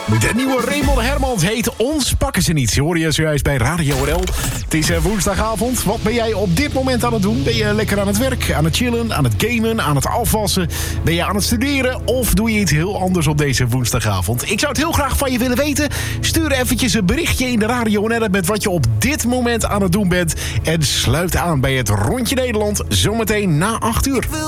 De nieuwe Raymond Hermans heet Ons pakken ze niet. Hoor je zojuist bij Radio NL. Het is woensdagavond. Wat ben jij op dit moment aan het doen? Ben je lekker aan het werk, aan het chillen, aan het gamen, aan het afwassen? Ben je aan het studeren of doe je iets heel anders op deze woensdagavond? Ik zou het heel graag van je willen weten. Stuur eventjes een berichtje in de Radio NL met wat je op dit moment aan het doen bent. En sluit aan bij het Rondje Nederland zometeen na 8 uur.